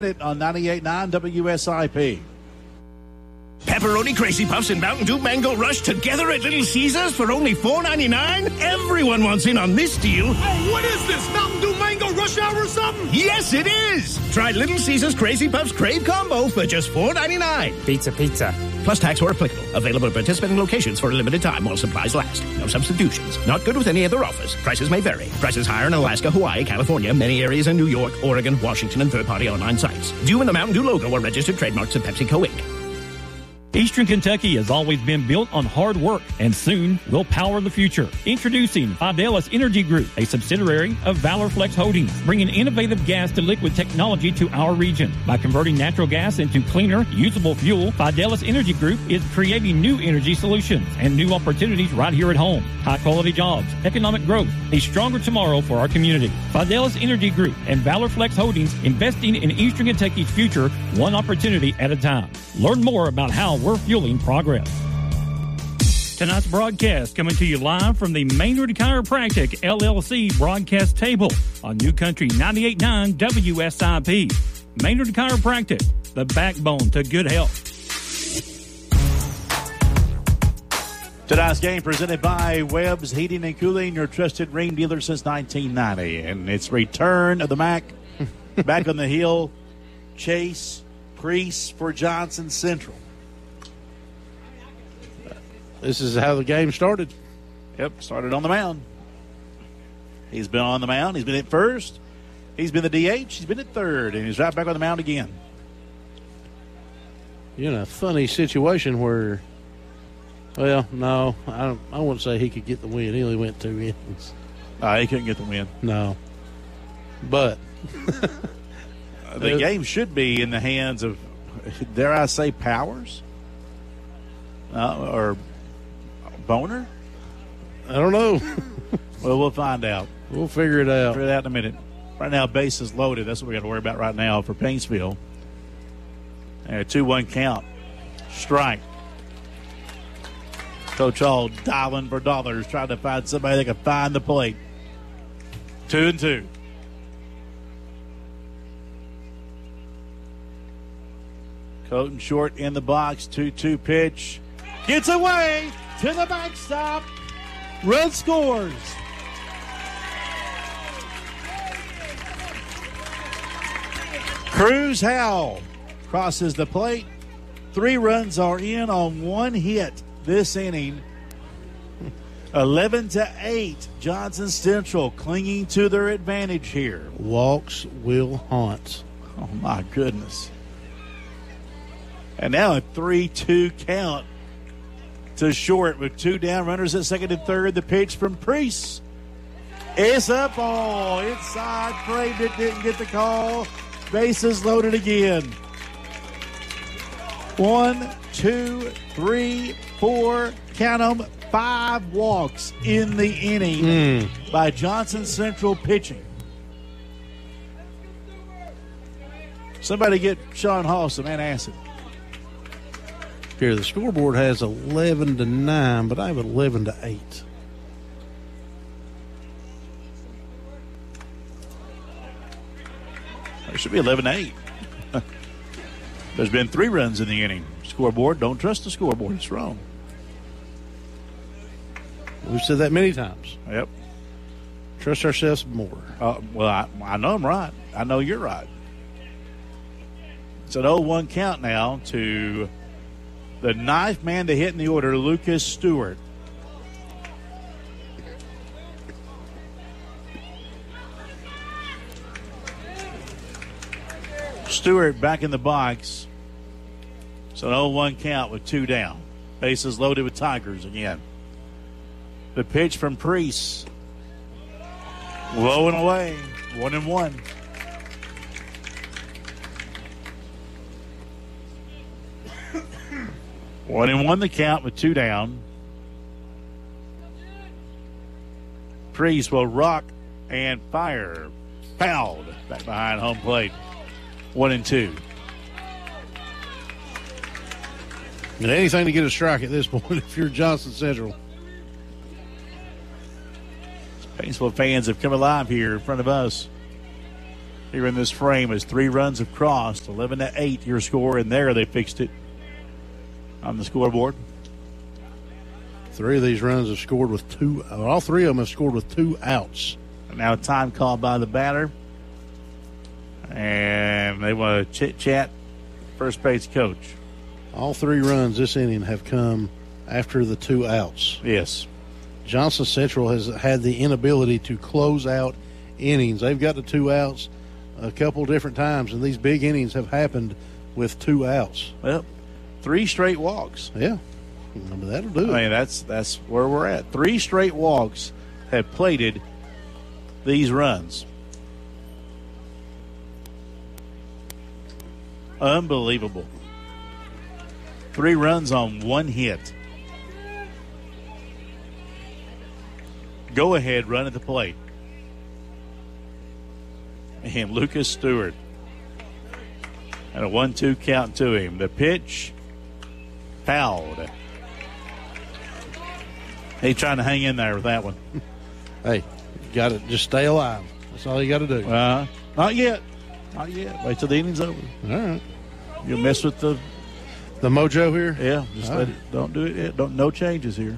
On 98.9 WSIP. Pepperoni Crazy Puffs and Mountain Dew Mango Rush together at Little Caesars for only $4.99? Everyone wants in on this deal. Hey, what is this, Mountain Dew Mango Rush Hour or something? Yes, it is. Try Little Caesars Crazy Puffs Crave Combo for just $4.99. Pizza. Plus tax or applicable. Available at participating locations for a limited time while supplies last. No substitutions. Not good with any other offers. Prices may vary. Prices higher in Alaska, Hawaii, California, many areas in New York, Oregon, Washington, and third-party online sites. Dew and the Mountain Dew logo are registered trademarks of PepsiCo Inc. Eastern Kentucky has always been built on hard work, and soon will power the future. Introducing Fidelis Energy Group, a subsidiary of Valor Flex Holdings, bringing innovative gas to liquid technology to our region. By converting natural gas into cleaner, usable fuel, Fidelis Energy Group is creating new energy solutions and new opportunities right here at home. High-quality jobs, economic growth, a stronger tomorrow for our community. Fidelis Energy Group and Valor Flex Holdings, investing in Eastern Kentucky's future, one opportunity at a time. Learn more about how we're fueling progress. Tonight's broadcast coming to you live from the Maynard Chiropractic LLC broadcast table on New Country 98.9 WSIP. Maynard Chiropractic, the backbone to good health. Tonight's game presented by Webb's Heating and Cooling, your trusted Rheem dealer since 1990. And it's return of the MAC back on the hill. Chase Priest for Johnson Central. This is how the game started. Yep, started on the mound. He's been on the mound. He's been at first. He's been the DH. He's been at third. And he's right back on the mound again. You're in a funny situation where, well, no, I wouldn't say he could get the win. He only went 2 innings. He couldn't get the win. No. But the game should be in the hands of, dare I say, Powers? Or Boner? I don't know. Well, we'll find out. We'll figure it out. Figure it out in a minute. Right now, bases loaded. That's what we got to worry about right now for Painesville. And a 2-1 count. Strike. Coach Hall dialing for dollars, trying to find somebody that can find the plate. 2-2. Colton Short in the box. 2-2 pitch. Gets away to the backstop. Run scores. Cruz Howell crosses the plate. 3 runs are in on 1 hit this inning. 11-8. Johnson Central clinging to their advantage here. Walks will haunt. Oh, my goodness. And now a 3-2 count to Short with 2 down, runners at second and third. The pitch from Priest. It's up. Oh, inside. Framed it. Didn't get the call. Bases loaded again. 1, 2, 3, 4. Count them. 5 walks in the inning by Johnson Central pitching. Somebody get Sean Hall some antacid. Here, the scoreboard has 11-9, but I have 11-8. It should be 11-8. There's been 3 runs in the inning. Scoreboard, don't trust the scoreboard. It's wrong. We've said that many times. Yep. Trust ourselves more. Well, I know I'm right. I know you're right. It's an 0-1 count now to the 9th man to hit in the order, Lucas Stewart. Stewart back in the box. It's an 0-1 count with 2 down. Bases loaded with Tigers again. The pitch from Priest. Low and away. 1-1. One and one the count with 2 down. Priest will rock and fire. Fouled back behind home plate. 1-2. And anything to get a strike at this point if you're Johnson Central. Painesville fans have come alive here in front of us. here in this frame as 3 runs have crossed. 11-8 your score, and there they fixed it on the scoreboard. 3 of these runs have scored with 2. All 3 of them have scored with 2 outs. And now a time called by the batter. And they want to chit-chat first base coach. All 3 runs this inning have come after the 2 outs. Yes. Johnson Central has had the inability to close out innings. They've got the 2 outs a couple different times, and these big innings have happened with 2 outs. Well, 3 straight walks. Yeah. That'll do it. I mean, that's where we're at. 3 straight walks have plated these runs. Unbelievable. 3 runs on 1 hit. Go ahead, run at the plate. And Lucas Stewart. And a 1-2 count to him. The pitch fouled. He's trying to hang in there with that one. Hey, you got to just stay alive. That's all you got to do. Not yet. Not yet. Wait till the inning's over. All right. You'll mess with the mojo here? Yeah, just let it. Don't do it yet. No changes here.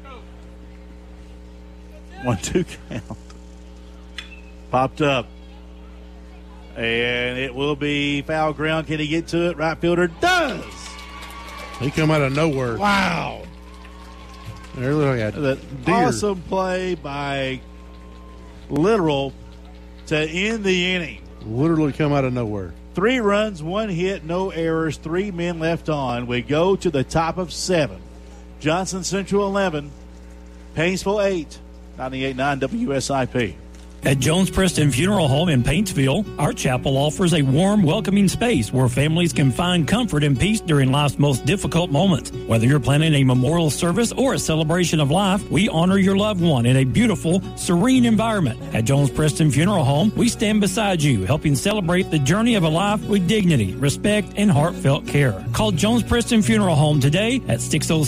1-2 count. Popped up. And it will be foul ground. Can he get to it? Right fielder does. He come out of nowhere. Wow. There, look at that. Awesome play by Literal to end the inning. Literally come out of nowhere. 3 runs, 1 hit, no errors, 3 men left on. We go to the top of 7. Johnson Central 11, Painesville 8, 98.9 WSIP. At Jones Preston Funeral Home in Paintsville, our chapel offers a warm, welcoming space where families can find comfort and peace during life's most difficult moments. Whether you're planning a memorial service or a celebration of life, we honor your loved one in a beautiful, serene environment. At Jones Preston Funeral Home, we stand beside you, helping celebrate the journey of a life with dignity, respect, and heartfelt care. Call Jones Preston Funeral Home today at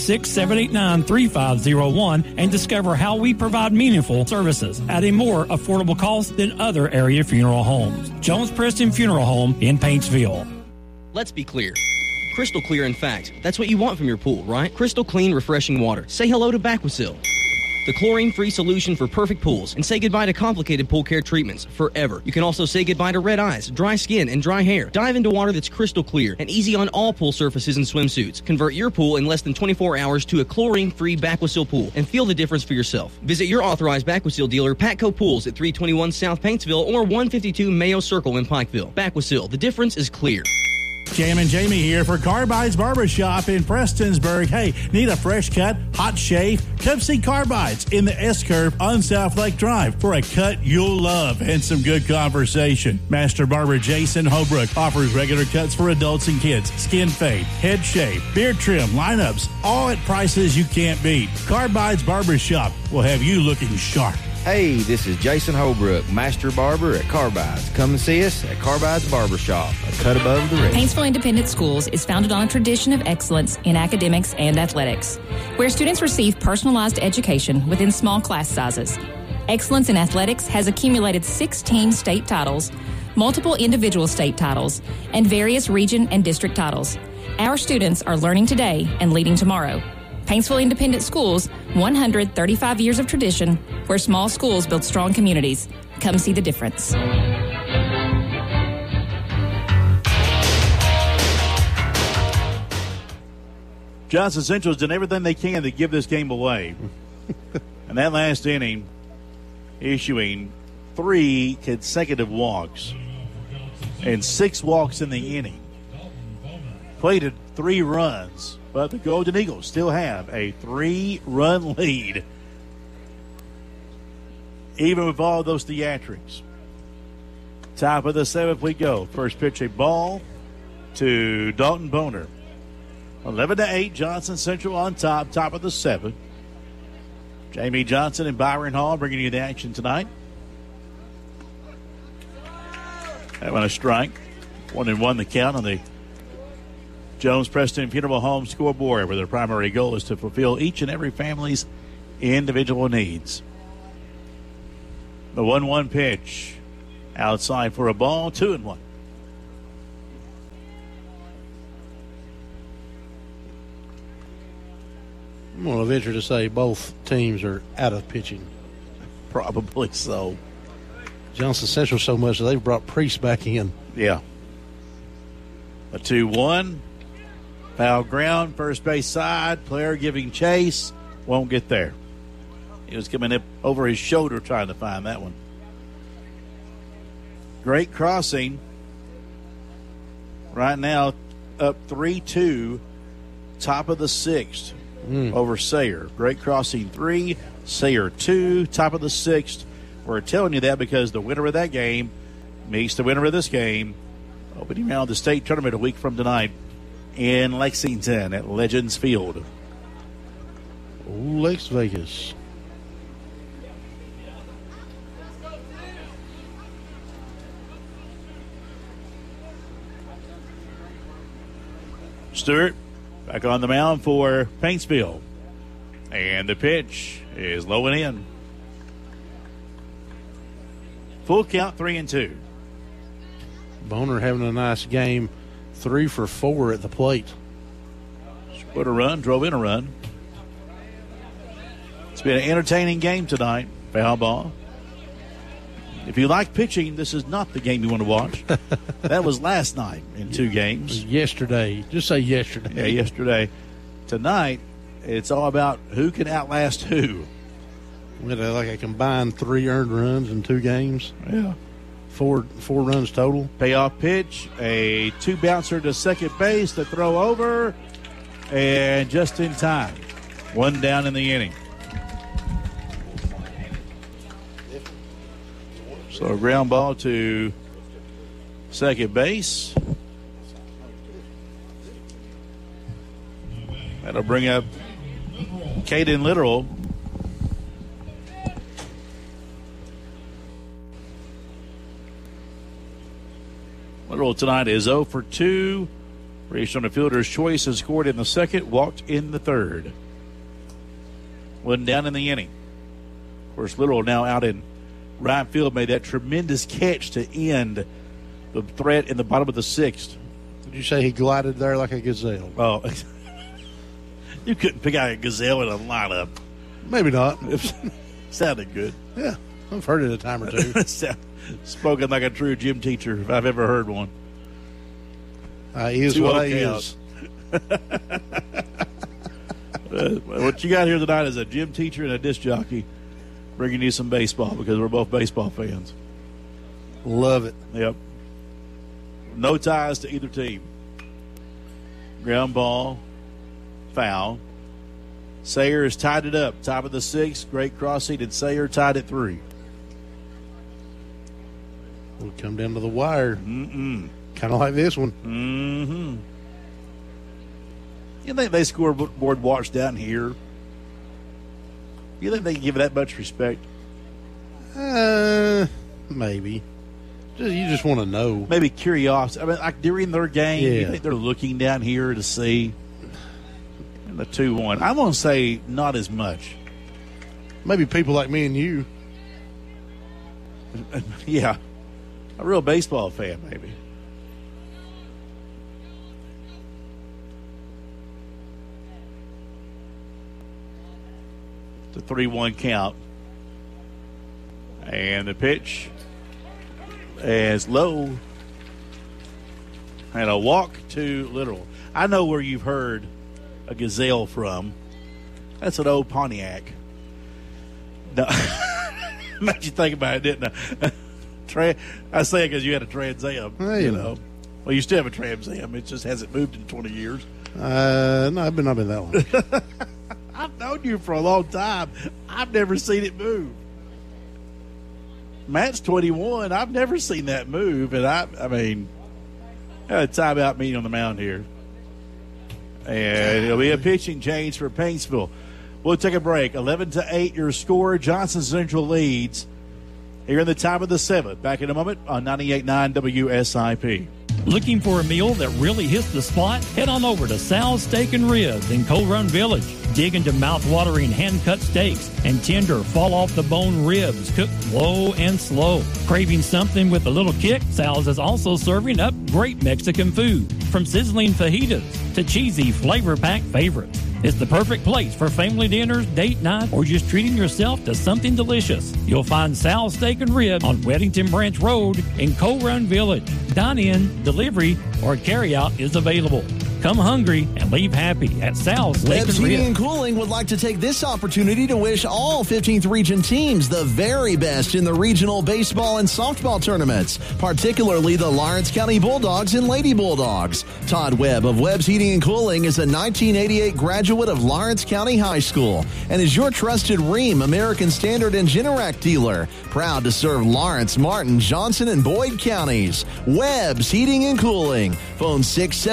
606-789-3501 and discover how we provide meaningful services at a more affordable cost than other area funeral homes. Jones Preston Funeral Home in Paintsville. Let's be clear. Crystal clear, in fact. That's what you want from your pool, right? Crystal clean, refreshing water. Say hello to Baquasil, the chlorine-free solution for perfect pools, and say goodbye to complicated pool care treatments forever. You can also say goodbye to red eyes, dry skin, and dry hair. Dive into water that's crystal clear and easy on all pool surfaces and swimsuits. Convert your pool in less than 24 hours to a chlorine-free Baquasil pool and feel the difference for yourself. Visit your authorized Baquasil dealer, Patco Pools, at 321 South Paintsville or 152 Mayo Circle in Pikeville. Baquasil, the difference is clear. Jam and Jamie here for Carbides Barbershop in Prestonsburg. Hey, need a fresh cut, hot shave? Come see Carbides in the S-Curve on South Lake Drive for a cut you'll love and some good conversation. Master Barber Jason Holbrook offers regular cuts for adults and kids, skin fade, head shave, beard trim, lineups, all at prices you can't beat. Carbides Barbershop will have you looking sharp. Hey, this is Jason Holbrook, Master Barber at Carbides. Come and see us at Carbides Barbershop, a cut above the rest. Paintsville Independent Schools is founded on a tradition of excellence in academics and athletics, where students receive personalized education within small class sizes. Excellence in athletics has accumulated 16 state titles, multiple individual state titles, and various region and district titles. Our students are learning today and leading tomorrow. Paintsville Independent Schools, 135 years of tradition, where small schools build strong communities. Come see the difference. Johnson Central's done everything they can to give this game away. And that last inning, issuing 3 consecutive walks and 6 walks in the inning. Plated 3 runs. But the Golden Eagles still have a 3-run lead, even with all those theatrics. Top of the 7th we go. First pitch, a ball to Dalton Boner. 11-8, Johnson Central on top of the 7th. Jamie Johnson and Byron Hall bringing you the action tonight. That one a strike. 1-1 the count on the Jones Preston Funeral Home scoreboard, where their primary goal is to fulfill each and every family's individual needs. The 1-1 pitch outside for a ball, 2-1. I'm going to venture to say both teams are out of pitching. Probably so. Johnson Central so much that they've brought Priest back in. Yeah. A 2-1. Foul ground, first base side. Player giving chase. Won't get there. He was coming up over his shoulder trying to find that one. Great crossing. Right now, up 3-2. Top of the sixth over Sayre. Great crossing 3. Sayre 2. Top of the sixth. We're telling you that because the winner of that game meets the winner of this game. Opening round of the state tournament a week from tonight in Lexington at Legends Field. Las Vegas. Stewart back on the mound for Paintsville. And the pitch is low and in. Full count, 3-2. Boner having a nice game. 3 for 4 at the plate. Scored a run, drove in a run. It's been an entertaining game tonight. Foul ball. If you like pitching, this is not the game you want to watch. That was last night in 2 games. Yesterday. Just say yesterday. Yeah, yesterday. Tonight, it's all about who can outlast who. We had like a combined 3 earned runs in 2 games. Yeah. 4 runs total. Payoff pitch, a 2-bouncer to second base, the throw over, and just in time. 1 down in the inning. So a ground ball to second base. That'll bring up Caden Littoral. Littoral tonight is 0 for 2. Reached on a fielder's choice and scored in the second, walked in the third. 1 down in the inning. Of course, Littoral now out in right field made that tremendous catch to end the threat in the bottom of the 6th. Did you say he glided there like a gazelle? Oh, you couldn't pick out a gazelle in a lineup. Maybe not. Sounded good. Yeah, I've heard it a time or two. Spoken like a true gym teacher if I've ever heard one. He is what he is. What you got here tonight is a gym teacher and a disc jockey bringing you some baseball because we're both baseball fans. Love it. Yep. No ties to either team. Ground ball, foul. Sayre has tied it up. Top of the 6th. Great crossing, and Sayre tied it 3. We'll come down to the wire. Kind of like this one. Mm-hmm. You think they scoreboard watch down here? You think they give it that much respect? Maybe. You just want to know. Maybe curiosity. I mean, like during their game, Yeah. you think they're looking down here to see the 2-1. I'm going to say not as much. Maybe people like me and you. Yeah. A real baseball fan, maybe. The 3-1 count. And the pitch is low. And a walk to Littoral. I know where you've heard a gazelle from. That's an old Pontiac. No. Made you think about it, didn't I? I say it because you had a Trans Am. Well, you know. Well, you still have a Trans Am. It just hasn't moved in 20 years. No, I've not been that long. I've known you for a long time. I've never seen it move. Matt's 21. I've never seen that move. And I mean, a timeout meeting on the mound here. And it'll be a pitching change for Paintsville. We'll take a break. 11-8 your score. Johnson Central leads here in the top of the 7th. Back in a moment on 98.9 WSIP. Looking for a meal that really hits the spot? Head on over to Sal's Steak and Ribs in Coal Run Village. Dig into mouth-watering hand-cut steaks and tender fall-off-the-bone ribs cooked low and slow. Craving something with a little kick? Sal's is also serving up great Mexican food, from sizzling fajitas to cheesy flavor-packed favorites. It's the perfect place for family dinners, date night, or just treating yourself to something delicious. You'll find Sal's Steak and Ribs on Weddington Branch Road in Coal Run Village. Dine-in, delivery, or carry-out is available. Come hungry and leave happy at Sal's Steak and Webb's Ribs. Heating and Cooling would like to take this opportunity to wish all 15th Region teams the very best in the regional baseball and softball tournaments, particularly the Lawrence County Bulldogs and Lady Bulldogs. Todd Webb of Webb's Heating and Cooling is a 1988 graduate of Lawrence County High School and is your trusted Rheem, American Standard, and Generac dealer. Proud to serve Lawrence, Martin, Johnson, and Boyd counties. Webb's Heating and Cooling. Phone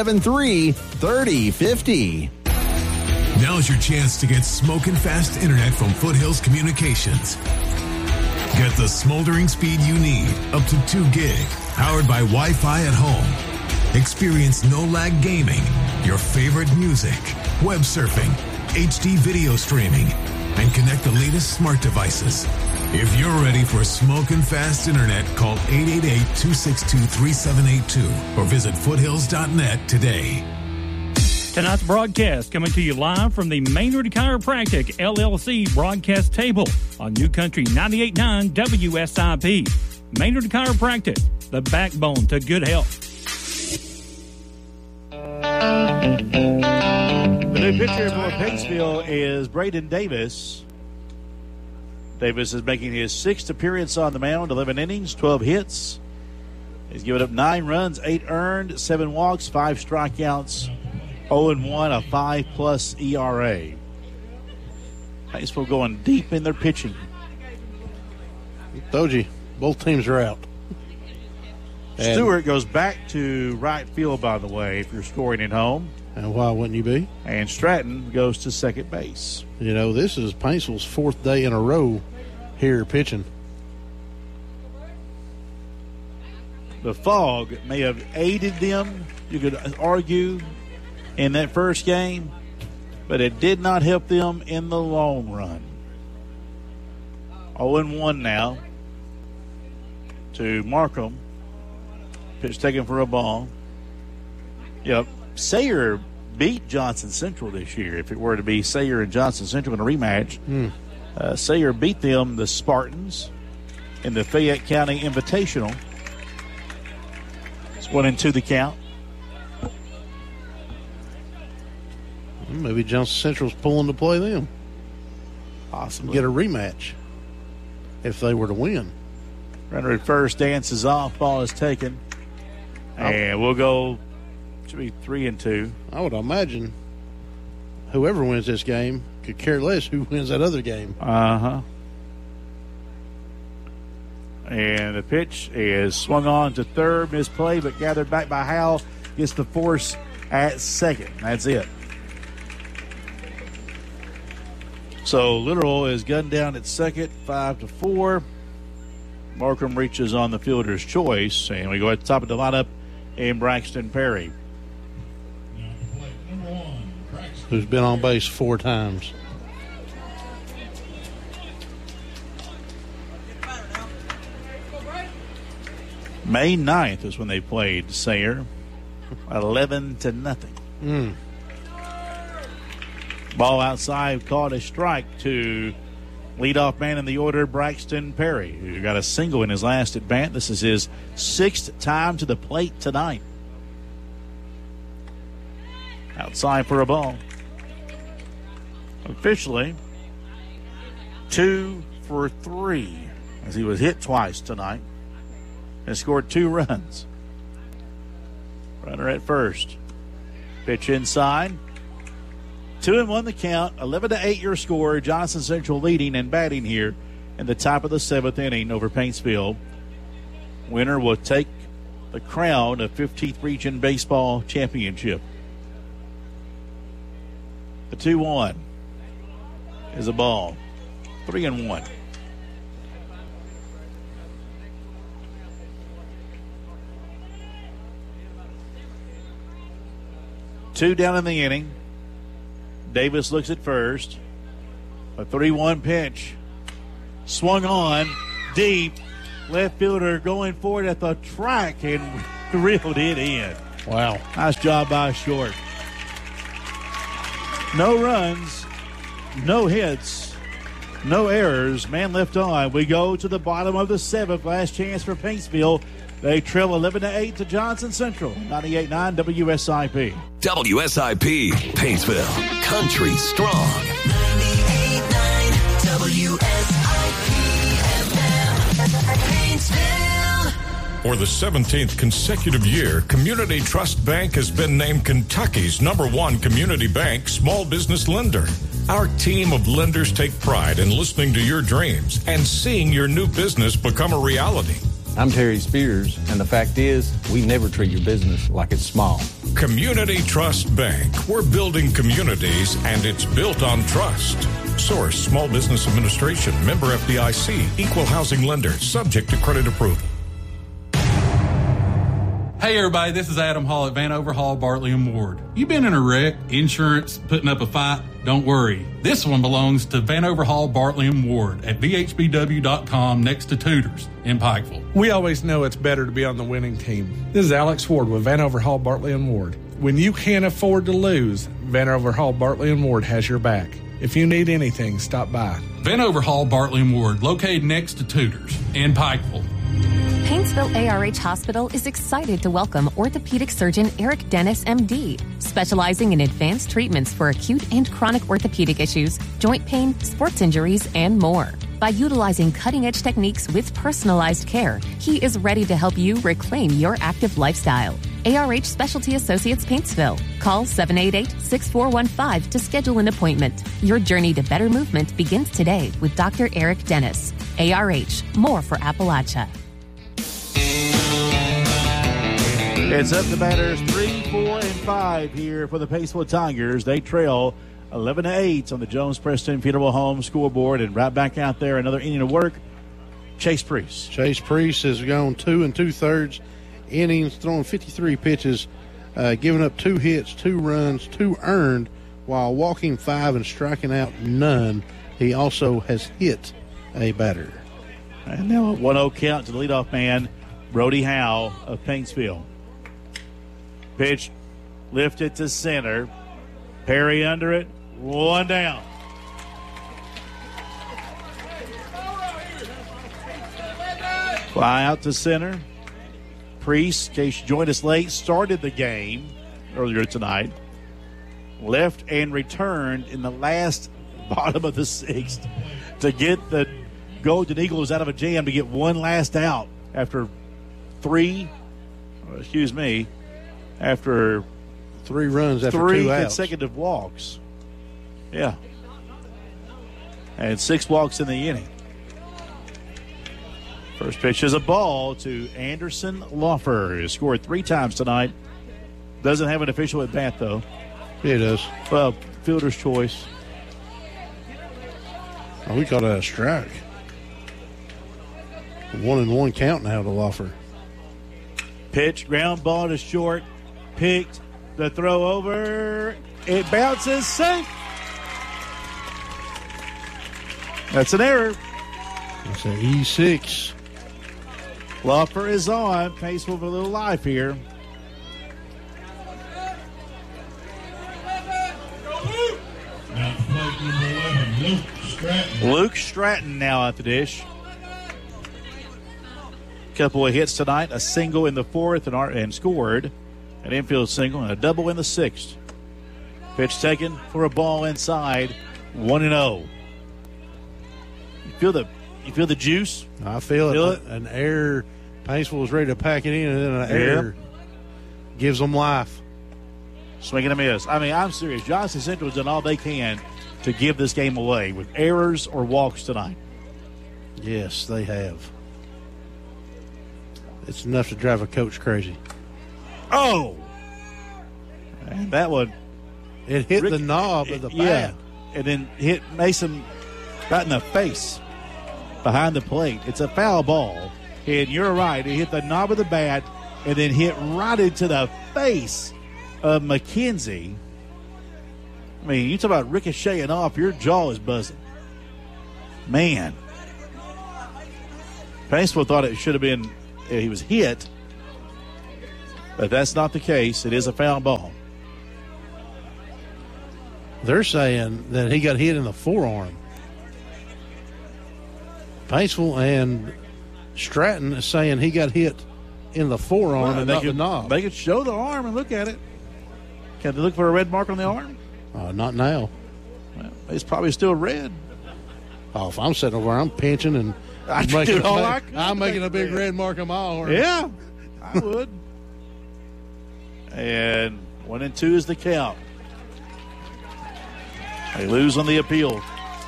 673-3050. Now's your chance to get smoking fast internet from Foothills Communications. Get the smoldering speed you need, up to 2 gig, powered by Wi-Fi at home. Experience no-lag gaming, your favorite music, web surfing, HD video streaming, and connect the latest smart devices. If you're ready for smoking fast internet, call 888-262-3782 or visit foothills.net today. Tonight's broadcast coming to you live from the Maynard Chiropractic LLC broadcast table on New Country 98.9 WSIP. Maynard Chiropractic, the backbone to good health. The new pitcher for Paintsville is Braden Davis. Davis is making his 6th appearance on the mound, 11 innings, 12 hits. He's given up 9 runs, 8 earned, 7 walks, 5 strikeouts, 0-1, a 5+ ERA. Paintsville going deep in their pitching. Told you, both teams are out. Stewart goes back to right field, by the way, if you're scoring at home. And why wouldn't you be? And Stratton goes to second base. You know, this is Paintsville's 4th day in a row here pitching. The fog may have aided them, you could argue, in that first game, but it did not help them in the long run. 0-1 now to Markham. Pitch taken for a ball. Yep. Sayre beat Johnson Central this year. If it were to be Sayre and Johnson Central in a rematch, Sayre beat them, the Spartans, in the Fayette County Invitational. It's 1-2 the count. Maybe Johnson Central's pulling to play them. Possibly. Get a rematch if they were to win. Runner at first dances off. Ball is taken. And we'll go, should be 3-2. I would imagine whoever wins this game could care less who wins that other game. Uh-huh. And the pitch is swung on to third, misplay, but gathered back by Howell. Gets the force at second. That's it. So Literal is gunned down at second, 5-4. Markham reaches on the fielder's choice, and we go at the top of the lineup in Braxton Perry, who's been on base 4 times. May 9th is when they played Sayre, 11-0. Ball outside, caught a strike to leadoff man in the order, Braxton Perry, who got a single in his last at bat. This is his 6th time to the plate tonight. Outside for a ball. Officially, 2 for 3, as he was hit twice tonight and scored 2 runs. Runner at first. Pitch inside. 2-1 the count, 11-8 your score. Johnson Central leading and batting here in the top of the 7th inning over Paintsville. Winner will take the crown of 15th Region Baseball Championship. The 2-1 is a ball. 3-1. 2 down in the inning. Davis looks at first. A 3-1 pitch. Swung on. Deep. Left fielder going for it at the track and reeled it in. Wow. Nice job by Short. No runs. No hits. No errors. Man left on. We go to the bottom of the 7th. Last chance for Paintsville. They trail 11-8 to Johnson Central. 98.9 WSIP. WSIP, Paintsville. Country strong. 98.9 WSIP FM. Paintsville. For the 17th consecutive year, Community Trust Bank has been named Kentucky's #1 community bank small business lender. Our team of lenders take pride in listening to your dreams and seeing your new business become a reality. I'm Terry Spears, and the fact is, we never treat your business like it's small. Community Trust Bank. We're building communities, and it's built on trust. Source, Small Business Administration, member FDIC, equal housing lender, subject to credit approval. Hey everybody, this is Adam Hall at Vanover Hall, Bartley & Ward. You been in a wreck, insurance, putting up a fight? Don't worry. This one belongs to Vanover Hall, Bartley & Ward at VHBW.com next to Tudors in Pikeville. We always know it's better to be on the winning team. This is Alex Ward with Vanover Hall, Bartley & Ward. When you can't afford to lose, Vanover Hall, Bartley & Ward has your back. If you need anything, stop by. Vanover Hall, Bartley & Ward, located next to Tudors in Pikeville. Paintsville ARH Hospital is excited to welcome orthopedic surgeon Eric Dennis, MD, specializing in advanced treatments for acute and chronic orthopedic issues, joint pain, sports injuries, and more. By utilizing cutting-edge techniques with personalized care, he is ready to help you reclaim your active lifestyle. ARH Specialty Associates Paintsville. Call 788-6415 to schedule an appointment. Your journey to better movement begins today with Dr. Eric Dennis. ARH, more for Appalachia. It's up to batters 3, 4, and 5 here for the Paintsville Tigers. They trail 11-8 on the Jones Preston Funeral Home scoreboard, and right back out there, another inning of work. Chase Priest. Chase Priest has gone 2 2/3 innings, throwing 53 pitches, giving up 2 hits, 2 runs, 2 earned, while walking 5 and striking out none. He also has hit a batter. And now a 1-0 count to the leadoff man, Brody Howe of Paintsville. Pitch lifted to center. Perry under it. 1 down. Fly out to center. Priest, in case you joined us late, started the game earlier tonight. Left and returned in the last bottom of the 6th to get the Golden Eagles out of a jam to get one last out after after 3 runs after 3 2 outs. consecutive walks. Yeah. And 6 walks in the inning. First pitch is a ball to Anderson Laufer, who scored 3 times tonight. Doesn't have an official at bat, though. Yeah, it does. Well, fielder's choice. Oh, we caught a strike. 1-1 count now to Laufer. Pitch, ground ball to short. Picked. The throw over. It bounces. Safe. That's an error. It's an E6. Laufer is on. Paintsville with a little life here. Luke Stratton now at the dish. Couple of hits tonight. A single in the 4th and scored. An infield single and a double in the 6th. Pitch taken for a ball inside. 1-0. You feel the juice? I feel it. An error. Paintsville was ready to pack it in, and then an error gives them life. Swing and a miss. I mean, I'm serious. Johnson Central has done all they can to give this game away with errors or walks tonight. Yes, they have. It's enough to drive a coach crazy. Oh! And that one. It hit the knob of the bat. Yeah, and then hit Mason right in the face behind the plate. It's a foul ball. And you're right. It hit the knob of the bat and then hit right into the face of McKenzie. I mean, you talk about ricocheting off, your jaw is buzzing. Man. Paintsville thought it should have been, he was hit, but that's not the case. It is a foul ball. They're saying that he got hit in the forearm. Paintsville and Stratton is saying he got hit in the forearm and not the knob. They could show the arm and look at it. Can they look for a red mark on the arm? Not now. Well, it's probably still red. Oh, if I'm sitting over, I'm pinching and I'm making a big red mark on my arm. Yeah, I would. And 1-2 is the count. They lose on the appeal.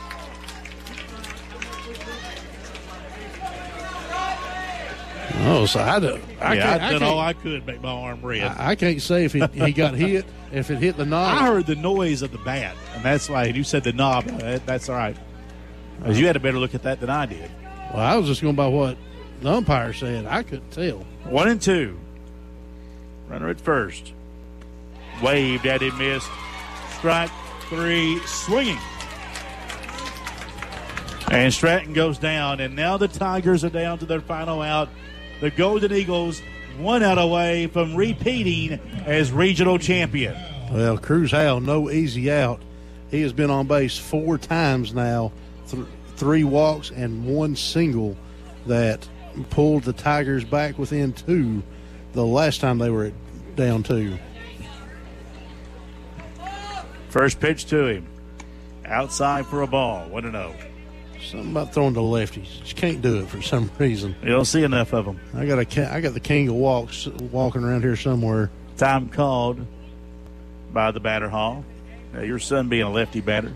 Oh, so I did all I could make my arm red. I can't say if he got hit, if it hit the knob. I heard the noise of the bat, and that's why you said the knob. That's all right. Because you had a better look at that than I did. Well, I was just going by what the umpire said. I couldn't tell. 1-2. Runner at first. Waved at him, missed. Strike 3, swinging. And Stratton goes down, and now the Tigers are down to their final out. The Golden Eagles 1 out away from repeating as regional champion. Well, Cruz Howell, no easy out. He has been on base 4 times now, 3 walks and 1 single that pulled the Tigers back within 2 the last time they were down 2. First pitch to him. Outside for a ball. 1-0. Something about throwing to lefties. Just can't do it for some reason. You don't see enough of them. I got the king of walks walking around here somewhere. Time called by the batter hall. Now, your son being a lefty batter.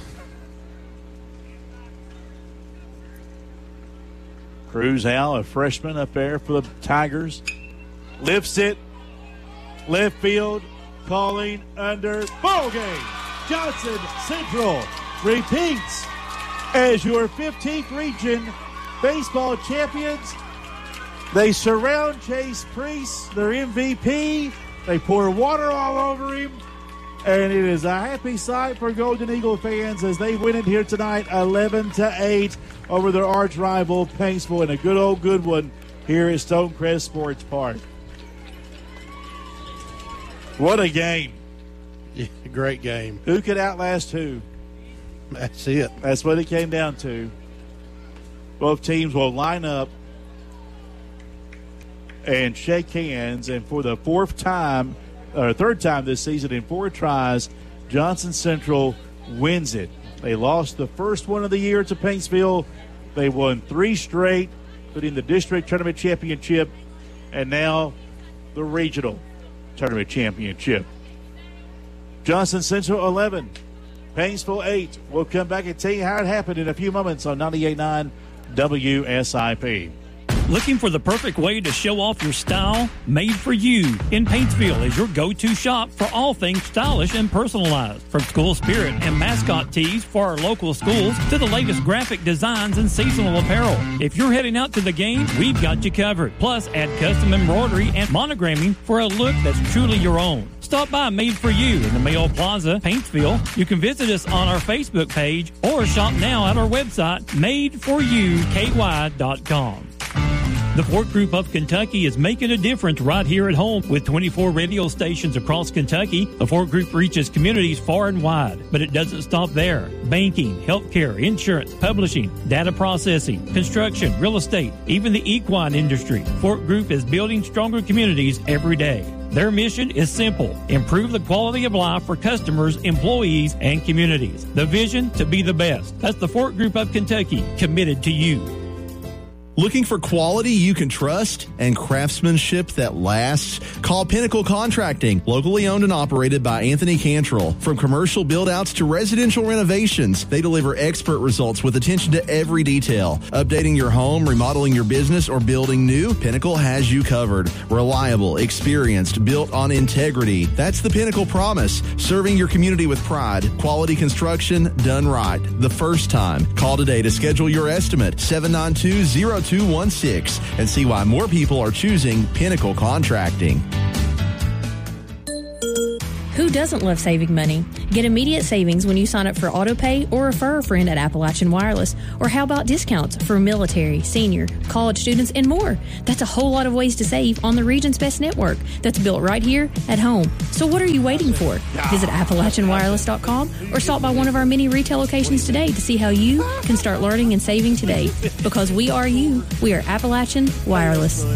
Cruz Howell, a freshman up there for the Tigers. Lifts it. Left field. Calling under. Ball game. Johnson Central repeats as your 15th region baseball champions. They surround Chase Priest, their MVP. They pour water all over him. And it is a happy sight for Golden Eagle fans as they win it here tonight 11-8 over their arch rival Paintsville, and a good one here at Stonecrest Sports Park. What a game. Yeah, great game. Who could outlast who? That's it. That's what it came down to. Both teams will line up and shake hands, and for the third time this season in 4 tries, Johnson Central wins it. They lost the first one of the year to Paintsville. They won 3 straight, including the district tournament championship, and now the regional tournament championship. Johnson Central 11, Paintsville 8. We'll come back and tell you how it happened in a few moments on 98.9 WSIP. Looking for the perfect way to show off your style? Made for You in Paintsville is your go-to shop for all things stylish and personalized. From school spirit and mascot tees for our local schools to the latest graphic designs and seasonal apparel. If you're heading out to the game, we've got you covered. Plus, add custom embroidery and monogramming for a look that's truly your own. Stop by Made for You in the Mayo Plaza, Paintsville. You can visit us on our Facebook page or shop now at our website, madeforyouky.com. The Fort Group of Kentucky is making a difference right here at home. With 24 radio stations across Kentucky, the Fort Group reaches communities far and wide. But it doesn't stop there. Banking, healthcare, insurance, publishing, data processing, construction, real estate, even the equine industry. Fort Group is building stronger communities every day. Their mission is simple: improve the quality of life for customers, employees, and communities. The vision to be the best. That's the Fort Group of Kentucky, committed to you. Looking for quality you can trust and craftsmanship that lasts? Call Pinnacle Contracting, locally owned and operated by Anthony Cantrell. From commercial build-outs to residential renovations, they deliver expert results with attention to every detail. Updating your home, remodeling your business, or building new, Pinnacle has you covered. Reliable, experienced, built on integrity. That's the Pinnacle promise. Serving your community with pride. Quality construction done right. The first time. Call today to schedule your estimate. 792-0216 and see why more people are choosing Pinnacle Contracting. Who doesn't love saving money? Get immediate savings when you sign up for AutoPay or refer a friend at Appalachian Wireless. Or how about discounts for military, senior, college students, and more? That's a whole lot of ways to save on the region's best network that's built right here at home. So what are you waiting for? Visit AppalachianWireless.com or stop by one of our many retail locations today to see how you can start learning and saving today. Because we are you. We are Appalachian Wireless.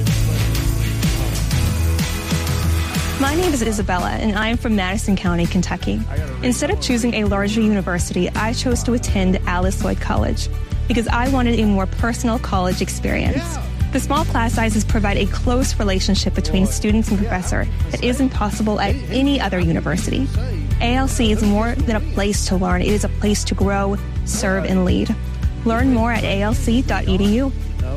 My name is Isabella, and I am from Madison County, Kentucky. Instead of choosing a larger university, I chose to attend Alice Lloyd College because I wanted a more personal college experience. The small class sizes provide a close relationship between students and professor that isn't possible at any other university. ALC is more than a place to learn. It is a place to grow, serve, and lead. Learn more at alc.edu.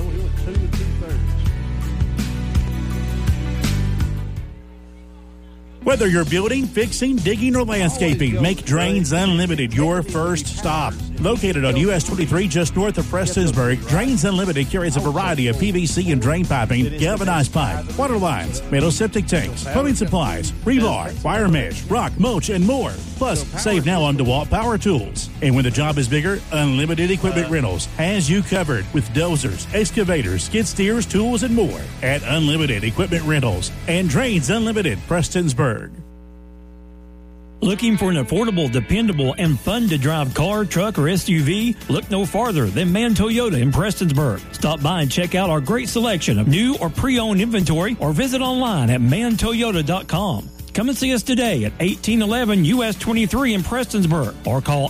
Whether you're building, fixing, digging, or landscaping, make Drains Unlimited your first stop. Located on US 23 just north of Prestonsburg, Drains Unlimited carries a variety of PVC and drain piping, galvanized pipe, water lines, metal septic tanks, plumbing supplies, rebar, wire mesh, rock, mulch, and more. Plus, save now on DeWalt power tools. And when the job is bigger, Unlimited Equipment Rentals has you covered with dozers, excavators, skid steers, tools, and more at Unlimited Equipment Rentals and Drains Unlimited, Prestonsburg. Looking for an affordable, dependable, and fun-to-drive car, truck, or SUV? Look no farther than Mann Toyota in Prestonsburg. Stop by and check out our great selection of new or pre-owned inventory or visit online at mantoyota.com. Come and see us today at 1811 US 23 in Prestonsburg or call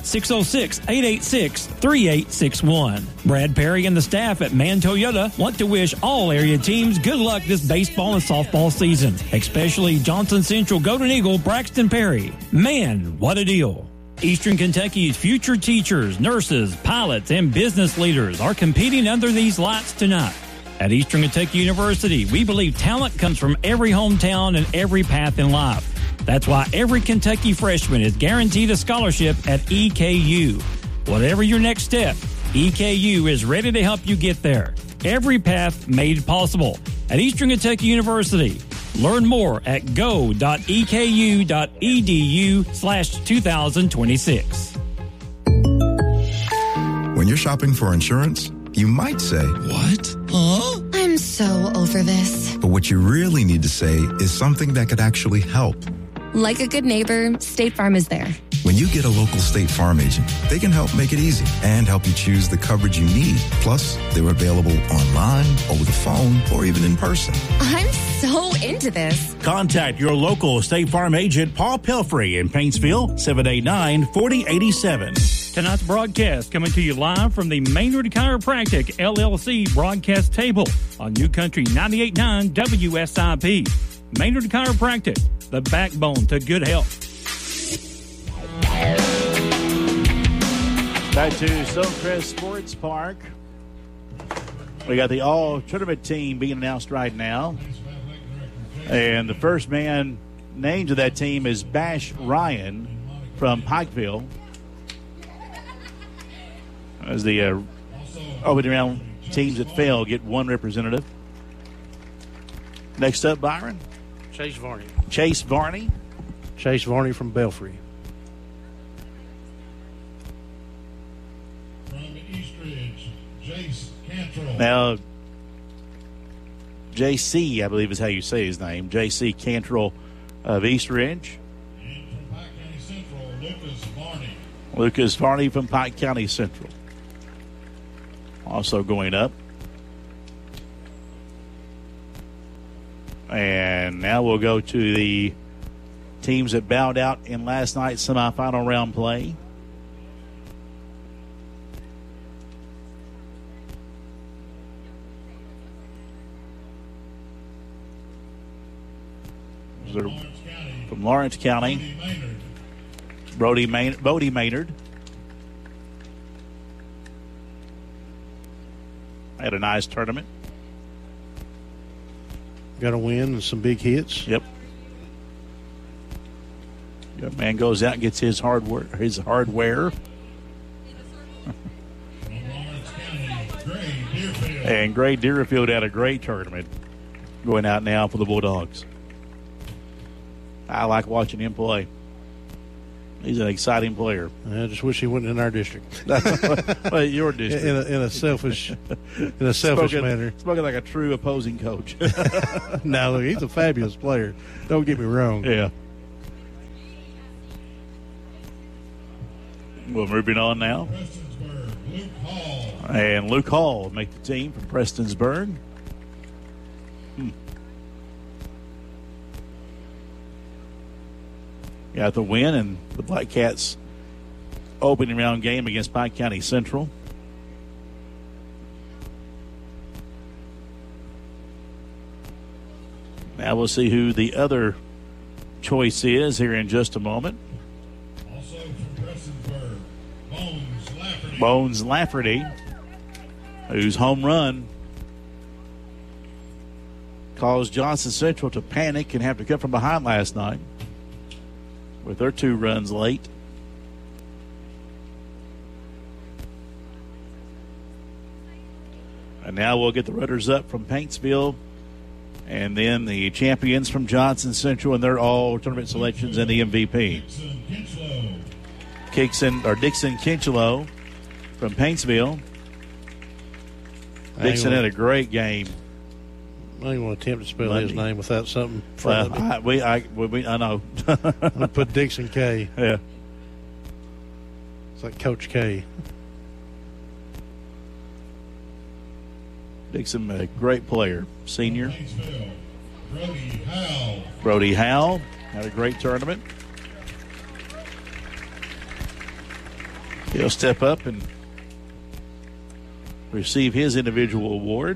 606-886-3861. Brad Perry and the staff at Mann Toyota want to wish all area teams good luck this baseball and softball season, especially Johnson Central Golden Eagle Braxton Perry. Man, what a deal. Eastern Kentucky's future teachers, nurses, pilots, and business leaders are competing under these lights tonight. At Eastern Kentucky University, we believe talent comes from every hometown and every path in life. That's why every Kentucky freshman is guaranteed a scholarship at EKU. Whatever your next step, EKU is ready to help you get there. Every path made possible at Eastern Kentucky University. Learn more at go.eku.edu/2026. When you're shopping for insurance, you might say, "What? Huh?" I'm so over this. But what you really need to say is something that could actually help. Like a good neighbor, State Farm is there. When you get a local State Farm agent, they can help make it easy and help you choose the coverage you need. Plus, they're available online, over the phone, or even in person. I'm so into this. Contact your local State Farm agent, Paul Pelfrey in Paintsville, 789-4087. Tonight's broadcast coming to you live from the Maynard Chiropractic LLC broadcast table on New Country 98.9 WSIP. Maynard Chiropractic, the backbone to good health. Back to Stonecrest Sports Park. We got the all-tournament team being announced right now. And the first man named to that team is Bash Ryan from Pikeville. As the opening round teams that fail get one representative. Next up, Byron. Chase Varney. Chase Varney. Chase Varney from Belfry. From East Ridge, Jace Cantrell. Now, JC, I believe is how you say his name. JC Cantrell of East Ridge. And from Pike County Central, Lucas Varney. Lucas Varney from Pike County Central. Also going up. And now we'll go to the teams that bowed out in last night's semifinal round play. From Lawrence County, Bodie Maynard. Had a nice tournament. Got a win and some big hits. Yep. Young man goes out and gets his hardware. And Gray Deerfield had a great tournament going out now for the Bulldogs. I like watching him play. He's an exciting player. I just wish he wasn't in our district. Well, your district. in a selfish manner. Spoken like a true opposing coach. No, look, he's a fabulous player. Don't get me wrong. Yeah. Well, moving on now. And Luke Hall make the team from Prestonsburg. Got the win, and the Black Cats opening round game against Pike County Central. Now we'll see who the other choice is here in just a moment. Also from Prestonsburg, Bones Lafferty, whose home run caused Johnson Central to panic and have to come from behind last night with their 2 runs late. And now we'll get the runners up from Paintsville and then the champions from Johnson Central and their all tournament selections and the MVP. Dixon Kinchelo from Paintsville. Dixon had a great game. I don't even want to attempt to spell his name without something. I know. I'm going to put Dixon K. Yeah. It's like Coach K. Dixon, a great player. Senior. Brody Howell. Brody Howell had a great tournament. He'll step up and receive his individual award.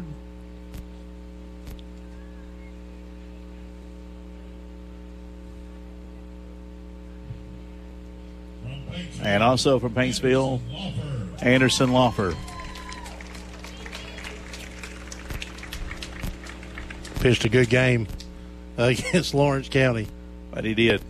And also from Paintsville, Anderson Loffer. Pitched a good game against Lawrence County. But he did.